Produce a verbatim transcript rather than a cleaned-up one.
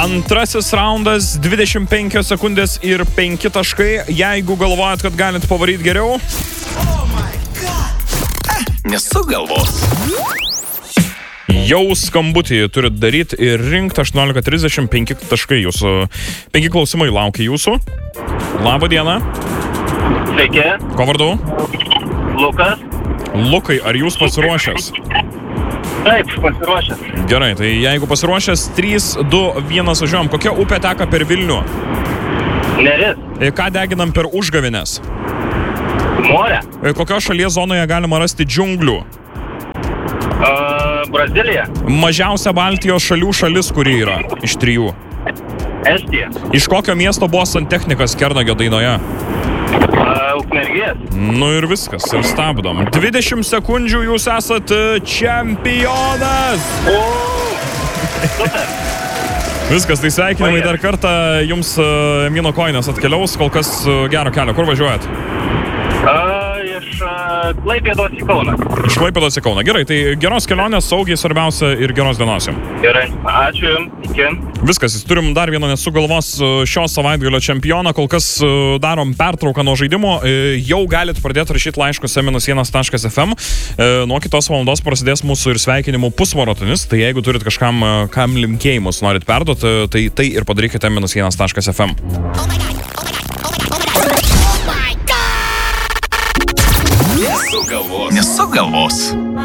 Antrasis raundas, dvidešimt penkios sekundės ir penki taškai. Jeigu galvojat, kad galit pavaryti geriau, Nesugalvos. jau skambutį turit daryti ir rinkti aštuoniolika trisdešimt penki taškai. Jūsų penki klausimai laukia jūsų. Labą dieną. Sveiki, Ko vardu? Lukas. Lukai, ar jūs pasiruošęs? Taip, pasiruošęs. Gerai, tai jeigu pasiruošęs, trys, du, vienas važiuojam. Kokia upė teka per Vilnių? Neris. E, Ką deginam per užgavėnes? Morė. E, Kokios šalies zonoje galima rasti džiunglių? Uh, Brazilija. Mažiausia Baltijos šalių šalis, kuri yra iš trijų. Estija. Iš kokio miesto buvo santechnikas Kernagio dainoje? Uh, Ukmergės. Nu ir viskas, ir stabdom. dvidešimt sekundžių jūs esat e, čempionas! O, super. Viskas, tai sveikinimai dar kartą. Jums e, Mino koinės atkeliaus, kol kas e, gero kelio. Kur važiuojat? Uh, iš uh, Klaipėdos į Kauną. Iš Klaipėdos į Kauną. Gerai, tai geros kelionės, saugiai svarbiausia ir geros dienos jums. Gerai, ačiū jums. Iki. Viskas, turim dar vieną nesugalvos šio savaitgalio čempioną, kol kas e, darom pertrauką nuo žaidimo, e, jau galit pradėti rašyti laiškus e minus vienas taškas ef em, e, nuo kitos valandos prasidės mūsų ir sveikinimų pusmaratonis, tai jeigu turit kažkam, e, kam linkėjimus norit perduoti, tai tai ir padarykite e minus vienas taškas ef em. Nesugalvos. Nesugalvos.